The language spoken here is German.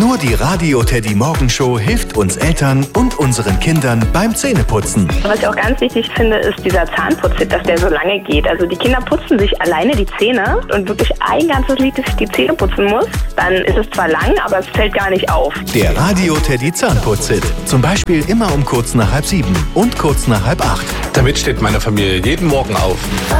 Nur die Radio Teddy Morgenshow hilft uns Eltern und unseren Kindern beim Zähneputzen. Was ich auch ganz wichtig finde, ist dieser Zahnputzhit, dass der so lange geht. Also die Kinder putzen sich alleine die Zähne und wirklich ein ganzes Lied, dass ich die Zähne putzen muss. Dann ist es zwar lang, aber es fällt gar nicht auf. Der Radio Teddy Zahnputzhit. Zum Beispiel immer um kurz nach 6:30 und kurz nach 6:30. Damit steht meine Familie jeden Morgen auf.